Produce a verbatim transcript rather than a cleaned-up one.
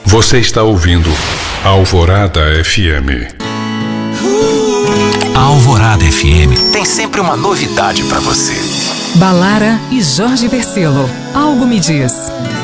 Você está ouvindo Alvorada F M. A Alvorada F M tem sempre uma novidade para você. Balara e Jorge Versilo. Algo me diz.